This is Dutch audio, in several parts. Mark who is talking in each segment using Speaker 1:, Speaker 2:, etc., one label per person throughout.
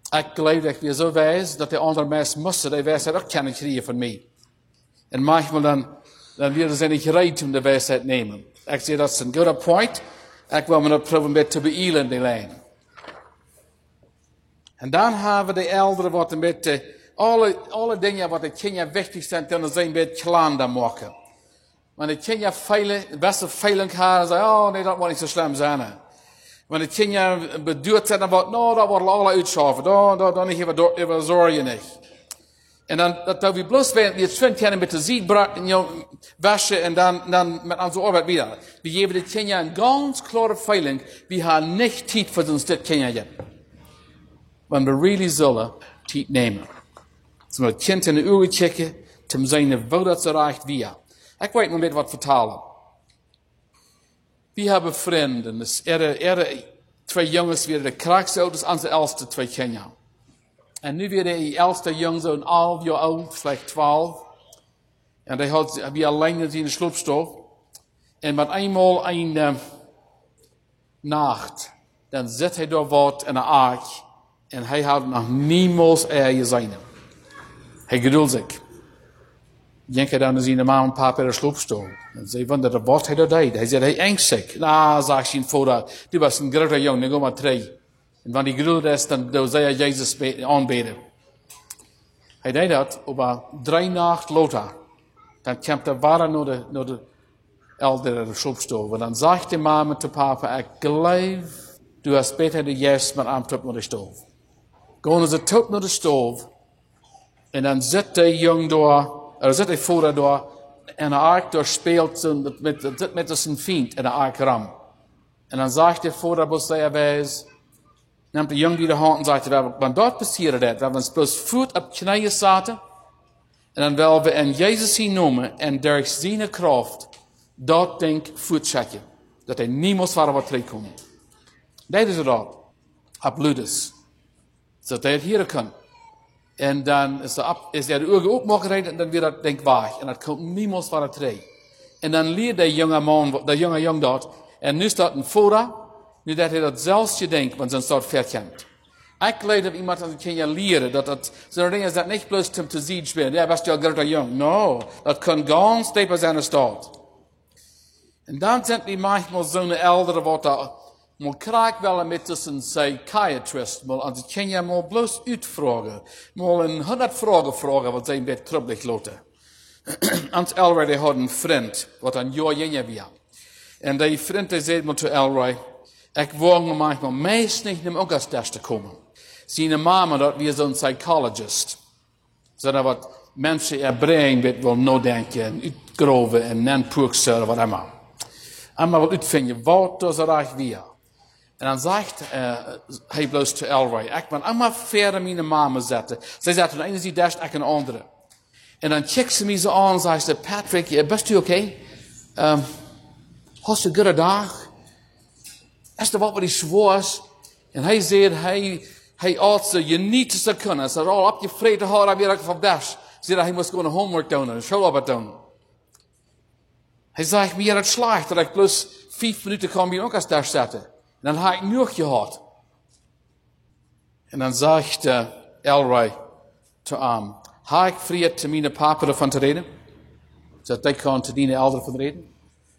Speaker 1: Ik geloof dat ik weer zo wijs dat de andere mensen moesten die wijsheid ook kunnen krijgen van mij. En manchmal dan willen ze niet gereed om de wijsheid nemen. Ik zeg dat is een goede point. Ik wil me nog proberen met te beïlen in die lijn. En dan hebben we de ouderen wat een beetje alle dingen wat de kinderen wichtig zijn, dan zijn een beetje kleiner maken. Want de kinderen feilen, het beste feilen gaan en zeggen, oh nee, dat moet niet zo slim zijn. Want de kinderen bedoeld zijn, dan wordt, nou, dat wordt alle uitschaffen. Dan niet even zorgen niet. En dan, dat we bloos werden, we het kunnen met de zietbrak en waschen en dan met onze arbeid weer. We geven de kinderen een ganz klare feiling. We hebben niet tijd voor ons dit kinderen. Want we really zullen tijd nemen. Ze moeten het kind in de ogen checken, om zijn woord dat ze reicht weer. Ik weet nog niet wat vertalen. We hebben vrienden. Dus twee jongens weer de krachtzouders aan de oudste twee kinderen. En nu weer de oudste jongen zo'n 11 jaar oud, vielleicht 12. En hij had weer alleen in de sloopstof. En met eenmaal een nacht, dan zit hij daar wat in een ark. En hij had nog niemals gezien. Hij geduld zich. Denk hij dan zijn mama en papa in de sloopstoel. En ze wonderden wat hij daar deed. Hij zei, hij angstig. Nou, zag zijn vader, die was een grote jongen, die ging maar 3. En wanneer hij geduld is, dan zei hij Jezus aanbeden. Hij deed dat over 3 nachten later. Dan kwam de vader naar de elder in de sloopstoel. En dan zag de mama en de papa, ik geloof, du hast beter de juist met arm tot naar de stoof. Gaan ze tot naar de stoof. En dan zit de jongen daar, zit de vader daar, en de ark daar speelt met zijn vriend in de arkram. En dan zegt de vader, wat zij wijs, neemt de jongen die de hand en zegt, want dat passiert dat, we hebben ons voet op knieën zaten, en dan willen we in Jezus zien noemen, en door zijn kracht, dat ding voet checken. Dat hij niemand van wat terugkomen. Dat is het dat. Op Ludes. Zodat hij het hier kan. En dan is er de ogen opmaken en dan weer dat ding weg. En dat komt niemand van het terug. En dan leert de jonge man, de jonge jong dat. En nu staat een vader, nu dat hij dat zelfs je denkt, want dan staat verkend. Ik leid dat iemand aan het kindje leren, dat zo'n ding is dat niet bloos om te zien spelen. Ja, was je al grote jong. No, dat kan ganz steeds zijn staat. En dan zijn die manchmal zo'n eldere wat daar, maar krijg wel met een psychiatrist, maar als ik kindje maar bloos uitvragen, maar een 100 vragen, wat zijn beetje troubelig loten. Ans Elroy, die had een vriend, wat een jaar jonger was. En die vriend, die zei te Elroy, ik wou manchmal meest niet naar ook als te komen. Zijn mama, dat was zo'n psychologist. Zodat wat mensen er brein met wil nadenken, en uitgroven, en nanpoeksen, wat immer. En maar wat uitvinden, wat is er eigenlijk weer? En dan zegt hij bloos te Elroy, ik ben allemaal verder mijn mama zetten. Zij zegt, de ene is die dasht, ik een andere. En dan kijkt ze me zo aan en zegt ze, Patrick, best u oké? Hast du een goede dag? Is er wat die zwaar is? En hij zegt, hij artsen, je niet te kunnen. Ze al op je vrede haar weer van dash. Ze hij moest gewoon homework doen, een schoolarbeit doen. Hij zegt, mir het slecht dat ik plus 5 minuten kan bij ook als dash zetten. En dan heb ik nog gehad. En dan zegt Elroy te hem, heb ik vrije te mijn papa ervan te reden? Zodat ik kan te dienen elder van reden?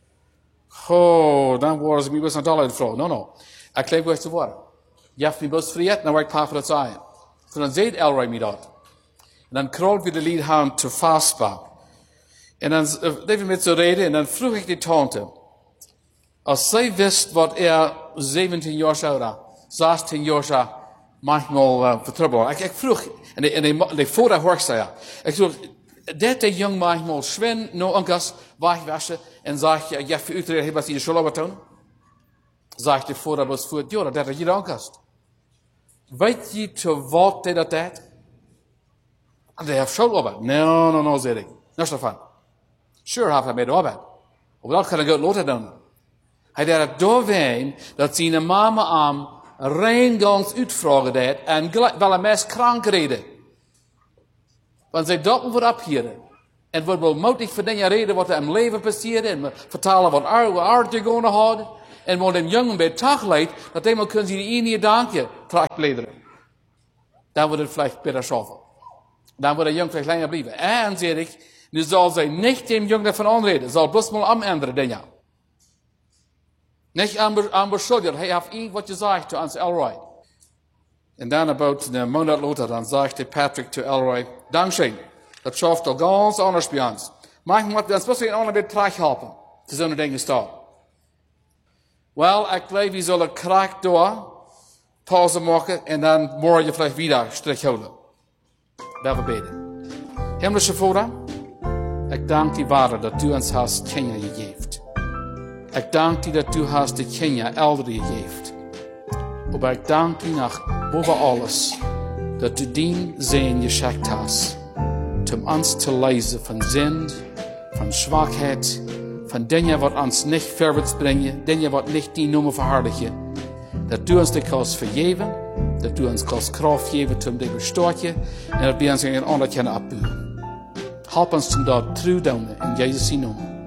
Speaker 1: Oh, dan waren ze me best naar dollar vrouw. No. Ik geloof wat ze worden. Je hebt me best vrije, dan word ik papa dat zeggen. So dan zei Elroy me dat. En dan krolt we de lied aan te vastbouwen. En dan leven we met zo reden, en dan vroeg ik die tante, als zij wist wat 17 jaar oud, 16 jaar manchmal vertrouwbaar. Ik vroeg, en de voordat hoor ik zei, ik vroeg, dat de jong manchmal schwin, no onkas, wegwassen, en zeg je, ja, voor Utrecht heb je de school doen? Zeg de voordat was voor het jaar, dat je de onkast. Weet je te wat hij dat deed? En hij heeft school. No, zei ik. Niks daarvan. Sure, heeft hij met de arbeid. Maar dat kan ik ook laten doen. Hij deed het doorheen dat zijn mama aan reingangs uitvragen deed en wel een meest krank reden. Want zij dachten voor ophieren. En wordt wel moedig voor dingen reden wat er in leven passeerde en vertalen wat aardig gaan houden. En wat een jongen bij dag leidt, dat eenmaal kunnen ze die ene dankje terugbladeren. dann wird es vielleicht besser schaffen. Dann wird der Junge vielleicht länger bleiben. Und, sage ich, nu soll sie nicht dem Jungen davon anreden, soll bloß mal am anderen Dinge. Nicht am beschuldigen, hey, hab ich was gesagt zu uns Elroy. Und dann about einen Monat später, dann sagte Patrick zu Elroy, Dankeschön, das schafft doch ganz anders bei uns. Manchmal muss wir uns in anderen Betrag helfen, zu so einer Dinge stehen. Well, ich glaube, wir sollen Krack da, Pause machen und dann morgen vielleicht wieder Strich holen. Dat we beten. Himmlische Vater, ich danke dir, Vater, dass du uns hast Kinder gegeben. Ich danke dir, dass du hast die Kinder Ältere gegeben. Aber ich danke dir nach boven alles, dass du den Sehen geschenkt hast, um uns zu lesen von Sünd, von Schwachheit, von Dingen, was uns nicht vorwärts bringen, Dingen, was nicht die Nummer verherrlichen. Dass du uns die kannst vergeben, dass du uns kannst Kraft geben, um die bestehen, und dass wir uns in anderen können abbauen. Help uns zum dort true doen, in Jezus' Naam.